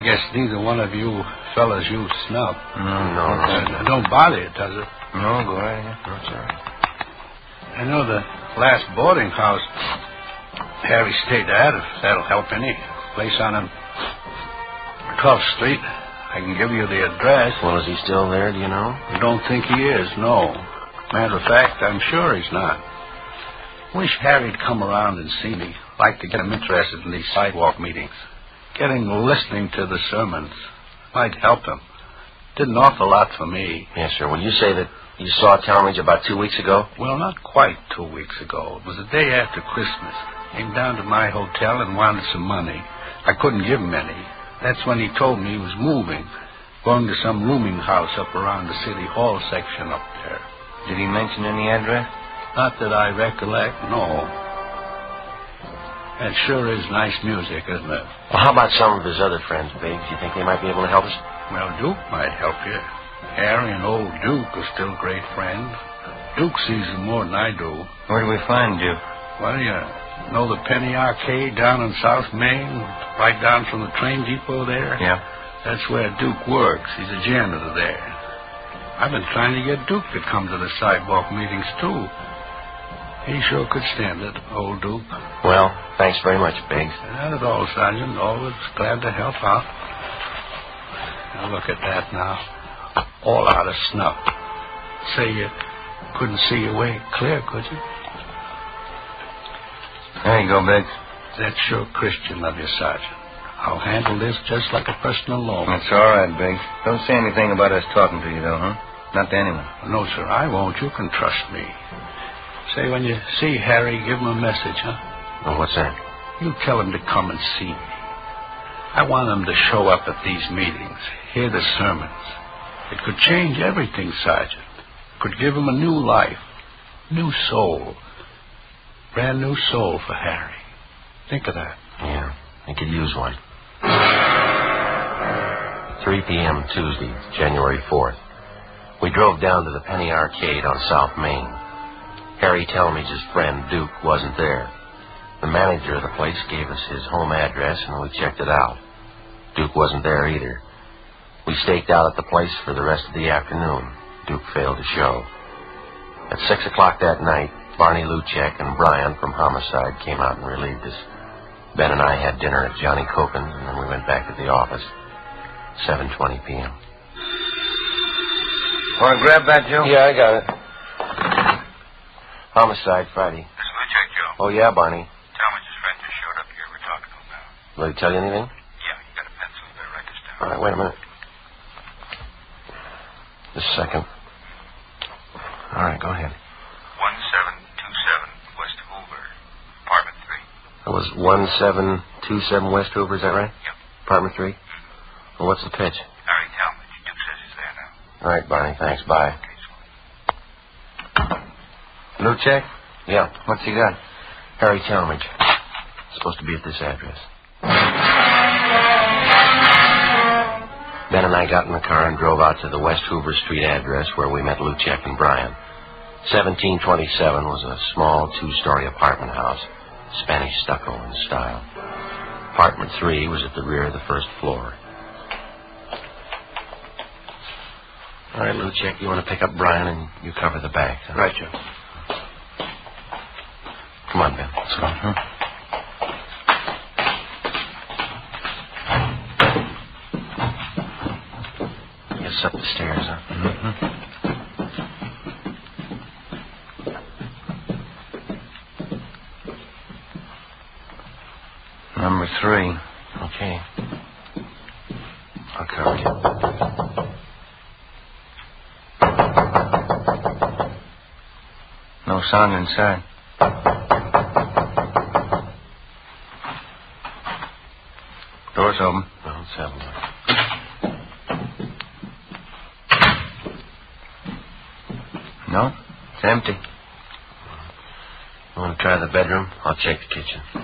Guess neither one of you fellas use snuff. No. Don't bother you, does it? No, go right ahead. That's all right. I know the last boarding house Harry stayed at, if that'll help any. Place on 12th Street. I can give you the address. Well, is he still there, do you know? I don't think he is, no. Matter of fact, I'm sure he's not. Wish Harry'd come around and see me. Like to get him interested in these sidewalk meetings. Get him listening to the sermons. Might help him. Did an awful lot for me. Yes, sir. When you say that you saw Talmadge about 2 weeks ago? Well, not quite 2 weeks ago. It was the day after Christmas. Came down to my hotel and wanted some money. I couldn't give him any. That's when he told me he was moving. Going to some rooming house up around the City Hall section up there. Did he mention any address? Not that I recollect, no. That sure is nice music, isn't it? Well, how about some of his other friends, Biggs? You think they might be able to help us? Well, Duke might help you. Harry and old Duke are still great friends. Duke sees him more than I do. Where do we find Duke? Well, you know the Penny Arcade down in South Main? Right down from the train depot there? Yeah. That's where Duke works. He's a janitor there. I've been trying to get Duke to come to the sidewalk meetings, too. He sure could stand it, old Duke. Well, thanks very much, Biggs. Not at all, Sergeant. Always glad to help out. Now, look at that now. All out of snuff. Say you couldn't see your way clear, could you? There you go, Biggs. That's sure Christian of you, Sergeant. I'll handle this just like a personal loan. That's all right, Biggs. Don't say anything about us talking to you, though, huh? Not to anyone. No, sir, I won't. You can trust me. Say, when you see Harry, give him a message, huh? Well, what's that? You tell him to come and see me. I want him to show up at these meetings, hear the sermons. It could change everything, Sergeant. Could give him a new life, new soul. Brand new soul for Harry. Think of that. Yeah, I could use one. 3 p.m. Tuesday, January 4th. We drove down to the Penny Arcade on South Main. Harry Talmadge's friend, Duke, wasn't there. The manager of the place gave us his home address, and we checked it out. Duke wasn't there either. We staked out at the place for the rest of the afternoon. Duke failed to show. At 6 o'clock that night, Barney Luchek and Brian from Homicide came out and relieved us. Ben and I had dinner at Johnny Cokin's, and then we went back to the office. 7:20 p.m. Want to grab that, Joe? Yeah, I got it. Homicide, Friday. This is Luchek, Joe. Oh, yeah, Barney. Talmadge's friend just showed up here. We're talking to him now. Will he tell you anything? Yeah, you got a pencil. You better write this down. All right, wait a minute. Just a second. All right, go ahead. 1727 West Hoover, apartment 3. It was 1727 West Hoover, is that right? Yep. Apartment 3? Well, what's the pitch? Harry Talmadge. Duke says he's there now. All right, Barney, thanks. Bye. Okay, so. Luchek? Yeah, What's he got? Harry Talmadge. Supposed to be at this address. Ben and I got in the car and drove out to the West Hoover Street address where we met Luchek and Brian. 1727 was a small two-story apartment house, Spanish stucco in style. Apartment 3 was at the rear of the first floor. All right, Luchek, you want to pick up Brian and you cover the back. Huh? Right, Joe. Come on, Ben. Let's go. Huh? Guess up the stairs, huh? Mm-hmm. Number 3. Okay. I'll cover you. No sound inside. Door's open. Well, let's have a look. No, it's empty. You want to try the bedroom? I'll check the kitchen.